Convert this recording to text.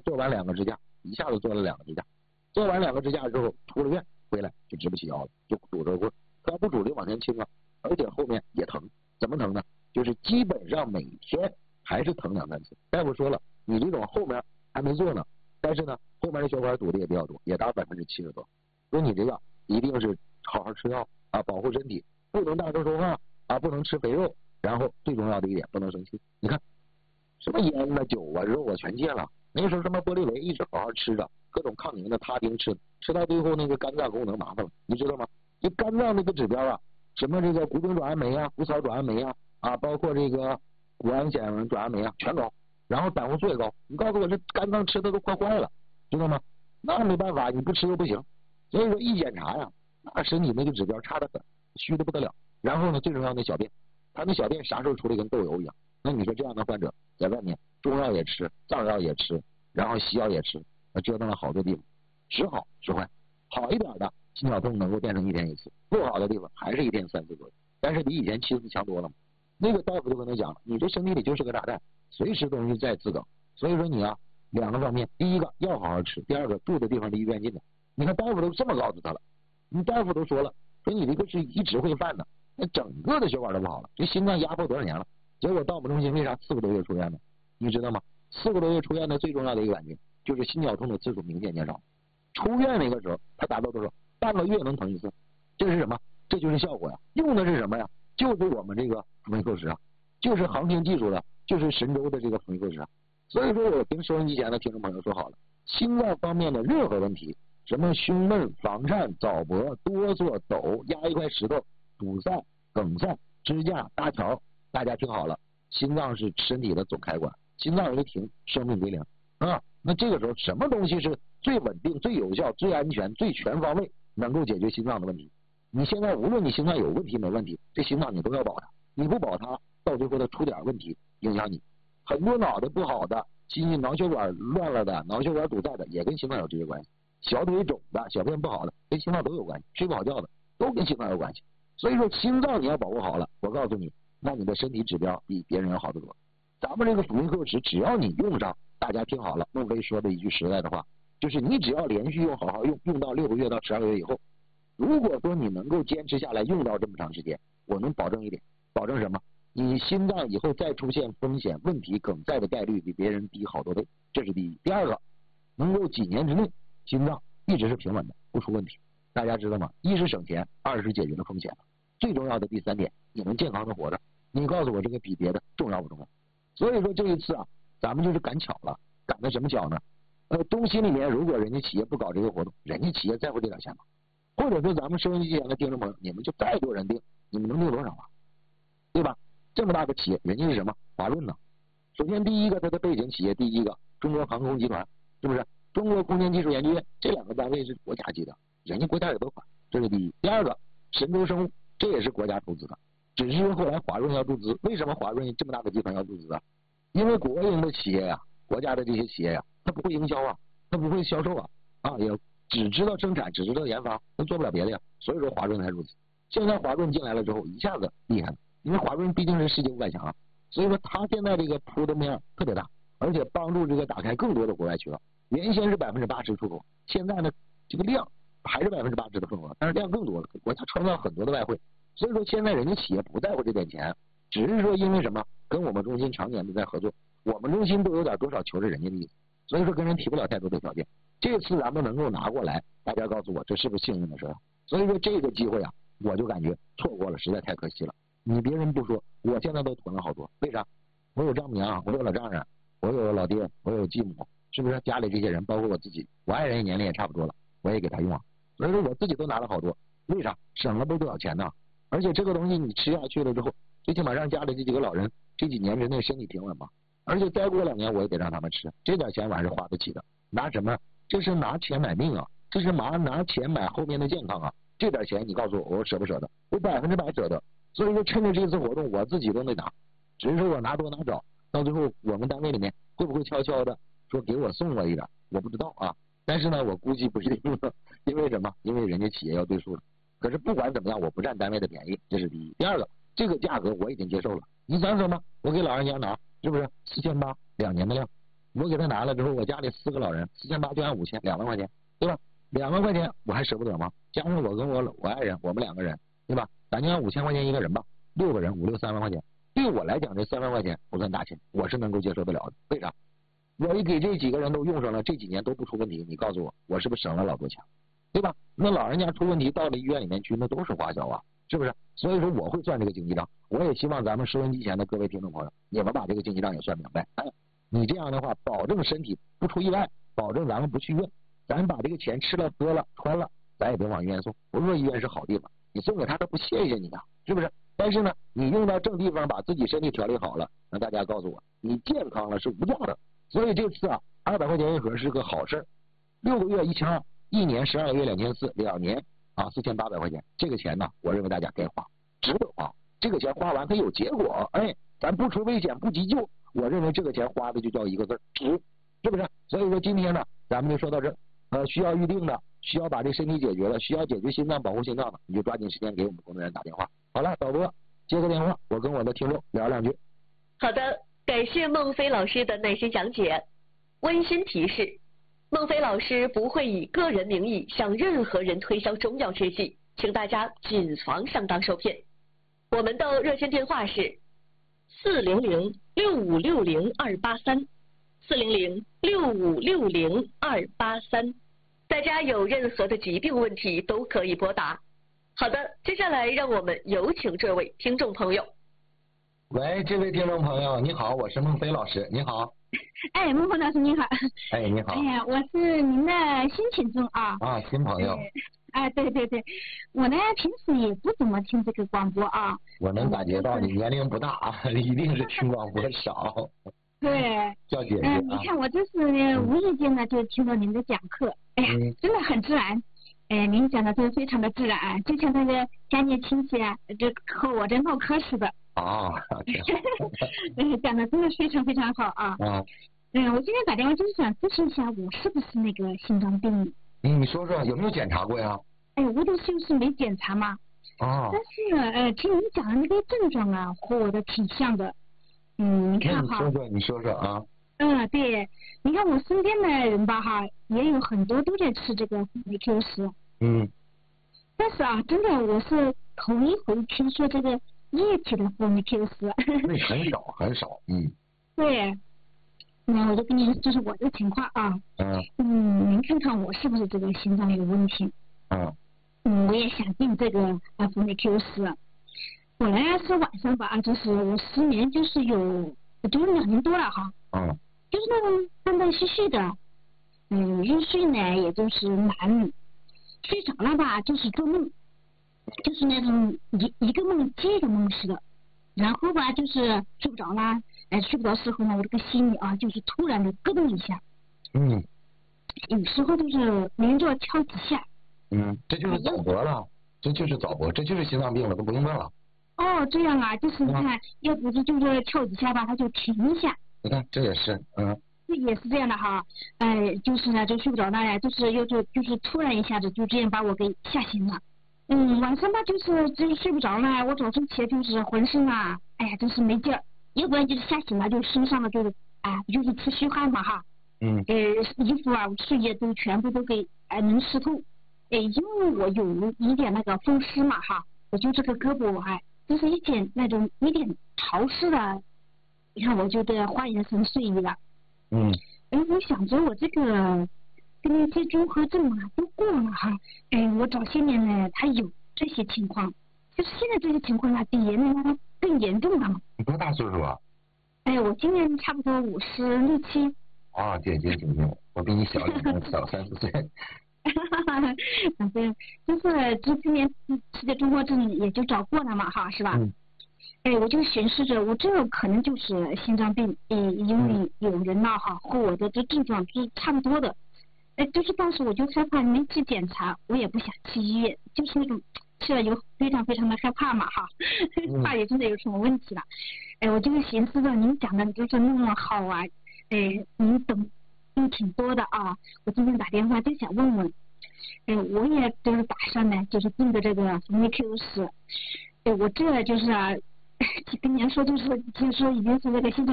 做完2个支架，一下子做了2个支架，做完2个支架之后出了院回来就直不起腰了，就拄着棍，他不拄就往前倾啊，而且后面也疼，怎么疼呢？就是基本上每天还是疼2、3次。大夫说了，你这种后面还没做呢，但是呢后面的血管堵的也比较多，也达70%多，说你这个一定是好好吃药啊，保护身体，不能大声说话啊，不能吃肥肉，然后最重要的一点不能生气。你看什么烟啊酒啊肉啊全戒了，那个时候什么玻利维一直好好吃着，各种抗凝的他汀吃到最后那个肝脏功能麻烦了，你知道吗？这肝脏那个指标啊，什么这个谷丙转氨酶啊、谷草转氨酶啊，包括这个谷氨酰转氨酶啊全高，然后胆固醇也高。你告诉我这肝脏吃的都快坏了，知道吗？那没办法，你不吃又不行。所以说一检查呀，那身体那个指标差得很，虚的不得了。然后呢，最重要的小便，他那小便啥时候出来跟豆油一样。那你说这样的患者在外面中药也吃，藏药也吃，然后西药也吃，折腾了好多地方，时好时坏。好一点的心绞痛能够变成1天1次，不好的地方还是1天3次左右，但是比以前7次强多了嘛。那个大夫就跟他讲了，你这身体里就是个炸弹，随时都容易再自梗。所以说你啊2个方面，第一个要好好吃，第二个住的地方离医院近的。你看大夫都这么告诉他了，你大夫都说了，说你这个是一直会犯的，那整个的血管都不好了，这心脏压迫多少年了？结果到我们中心为啥4个多月出院呢？你知道吗？4个多月出院的最重要的一个原因就是心绞痛的次数明显减少。出院那个时候他达到多少？半个月能疼1次，这是什么？这就是效果呀。用的是什么呀？就是我们这个辅酶扣石啊，就是航天技术的，就是神舟的这个辅酶扣石啊。所以说我跟收音机前的听众朋友说好了，心脏方面的任何问题，什么胸闷、房颤、早搏、哆嗦、抖、压一块石头、堵塞、梗塞、支架、搭桥，大家听好了，心脏是身体的总开关，心脏一停，生命归零啊。那这个时候什么东西是最稳定、最有效、最安全、最全方位能够解决心脏的问题？你现在无论你心脏有问题没问题，这心脏你都要保它，你不保它，到最后它出点问题影响你。很多脑袋不好的、心脑血管乱了的、脑血管堵塞的，也跟心脏有直接关系。小腿肿的、小便不好的，跟心脏都有关系。睡不好觉的，都跟心脏有关系。所以说心脏你要保护好了，我告诉你，那你的身体指标比别人要好得多。咱们这个辅酶扣石，只要你用上，大家听好了，孟非说的一句实在的话，就是你只要连续用，好好用，用到6个月到12个月以后，如果说你能够坚持下来，用到这么长时间，我能保证一点，保证什么？你心脏以后再出现风险问题、梗塞的概率比别人低好多倍，这是第一。第二个，能够几年之内心脏一直是平稳的，不出问题。大家知道吗？一是省钱，二是解决了风险。最重要的第3点，你能健康的活着。你告诉我这个比别的重要不重要？所以说这一次啊，咱们就是赶巧了，赶的什么巧呢？中心里面如果人家企业不搞这个活动，人家企业在乎这点钱吗？或者说咱们收音机前的听众朋友，你们就再多人订，你们能订多少啊？对吧？这么大个企业，人家是什么？华润呢？首先第一个，它的背景企业，第一个中国航空集团，是不是？中国空间技术研究院，这2个单位是国家级的，人家国家也都管，这是第一。第二个，神州生物，这也是国家投资的，只是后来华润要注资。为什么华润这么大的集团要注资啊？因为国营的企业呀，国家的这些企业呀，它不会营销啊，它不会销售啊，也只知道生产，只知道研发，它做不了别的呀。所以说华润才入资。现在华润进来了之后，一下子厉害了，因为华润毕竟是世界500强啊，所以说它现在这个铺的面特别大，而且帮助这个打开更多的国外渠道。原先是80%出口，现在呢这个量还是80%的份额，但是量更多了，给国家创造很多的外汇。所以说现在人家企业不在乎这点钱，只是说因为什么跟我们中心常年的在合作，我们中心都有点多少求着人家的意思，所以说跟人提不了太多的条件。这次咱们能够拿过来，大家告诉我这是不是幸运的事儿？所以说这个机会啊，我就感觉错过了，实在太可惜了。你别人不说，我现在都囤了好多，为啥？我有丈母娘，我有老丈人，我有老爹，我有继母，是不是？家里这些人，包括我自己，我爱人也年龄也差不多了，我也给他用啊。所以说我自己都拿了好多，为啥？省了不多少钱呢？而且这个东西你吃下去了之后，最起码让家里这几个老人这几年之内身体平稳嘛。而且再过2年我也得让他们吃，这点钱我还是花得起的。拿什么？这是拿钱买命啊，这是拿钱买后面的健康啊。这点钱你告诉我，我舍不舍得？我100%舍得。所以说趁着这次活动，我自己都得拿，只是说我拿多拿少，到最后我们单位里面会不会悄悄的说给我送我一点，我不知道啊。但是呢，我估计不一定，因为什么？因为人家企业要对数了。可是不管怎么样，我不占单位的便宜，这是第一。第二个，这个价格我已经接受了。你想什么？我给老人家拿，是不是4800，2年的量？ 我给他拿了之后，我家里4个老人，4800就按5000，2万块钱，对吧？2万块钱我还舍不得吗？加上我跟我爱人，我们2个人，对吧？咱就按5000块钱一个人吧，6个人5、6、3万块钱，对我来讲这3万块钱不算大钱，我是能够接受得了的。为啥？我一给这几个人都用上了，这几年都不出问题，你告诉我，我是不是省了老多钱？对吧？那老人家出问题到了医院里面去，那都是花销啊，是不是？所以说我会算这个经济账，我也希望咱们收音机前的各位听众朋友，你们把这个经济账也算明白。你这样的话，保证身体不出意外，保证咱们不去医院，咱把这个钱吃了喝了穿了，咱也别往医院送。不是说医院是好地方，你送给他不谢谢你的，是不是？但是呢，你用到正地方，把自己身体调理好了，那大家告诉我，你健康了是无价的。所以这次啊，200块钱一盒是个好事，6个月1200，一年12个月2400，2年啊4800块钱，这个钱呢，我认为大家该花，值得花。这个钱花完它有结果，咱不出危险不急救，我认为这个钱花的就叫一个字值，是不是？所以说今天呢，咱们就说到这儿。需要预定的，需要把这身体解决了，需要解决心脏保护心脏的，你就抓紧时间给我们工作人员打电话。好了，导播接个电话，我跟我的听众聊2句。 好的，感谢孟非老师的耐心讲解。温馨提示：孟非老师不会以个人名义向任何人推销中药制剂，请大家谨防上当受骗。我们的热线电话是400-6560-283，400-6560-283，大家有任何的疾病问题都可以拨打。好的，接下来让我们有请这位听众朋友。 喂，这位听众朋友，你好，我是孟非老师，你好。 孟非老师你好。 你好。 我是您的新听众啊。 新朋友。 对，我呢平时也不怎么听这个广播啊。 我能感觉到你年龄不大，一定是听广播少。 对。 叫姐姐你看我这是无意间呢就听到您的讲课，真的很自然。您讲的都非常的自然，就像那个家里亲戚啊，就和我这唠嗑似的。讲的真的非常非常好啊。我今天打电话就是想咨询一下，我是不是那个心脏病？ 你说说有没有检查过呀？ 我就是没检查嘛。但是听您讲的那个症状啊，和我的挺像的。你看哈。 你说说啊。 对，你看我身边的人吧哈，也有很多都在吃这个辅酶 Q10。但是啊，真的我是头一回听说这个液体的辅酶 Q10。 那很少。 对。我就跟您说说我的情况啊。您看看我是不是这个心脏有问题？我也想订这个辅酶 Q10。本来是晚上吧，就是我失眠就是2年多了哈。就是那种断断续续的。入睡呢也就是难，睡着了吧就是做梦，就是那种一个梦接一个梦似的。然后吧就是睡不着啦。睡不着时候呢，我这个心里啊，就是突然的咯噔一下。有时候就是连着跳几下。 这就是早搏了，这就是早搏，这就是心脏病了，都不用问了。 这样啊，就是你看，要不就是跳几下吧，它就停一下。 你看，这也是， 这也是这样的哈。就是呢，就睡不着了呀，就是突然一下子就这样把我给吓醒了。晚上吧，就是睡不着了，我早上起来就是浑身啊，真是没劲儿。要不然就是吓醒了，就身上的就是出虚汗嘛哈。衣服啊、睡衣都全部都给能湿透。因为我有一点那个风湿嘛哈，我就这个胳膊就是一点潮湿的，你看我就得换一身睡衣了。我想着我这个跟那些综合症啊都过了哈。我早些年呢，它有这些情况，就是现在这些情况呢，比原来它更严重了嘛。 你多大岁数啊？ 我今年差不多56、57。 姐姐，我比你小3、4岁。 对，就是这今年吃的综合症也就找过了嘛哈，是吧？我就寻思着，我这可能就是心脏病。因为有人呐哈和我的这症状是差不多的。就是当时我就害怕没去检查，我也不想去医院，就是那种去了有非常非常的害怕嘛哈，怕也真的有什么问题了。我就寻思着您讲的就是那么好啊，您懂挺多的啊。我今天打电话就想问问，我也就是打算呢，就是订的这个辅酶 Q10。我这就是跟您说，就是听说已经是这个心脏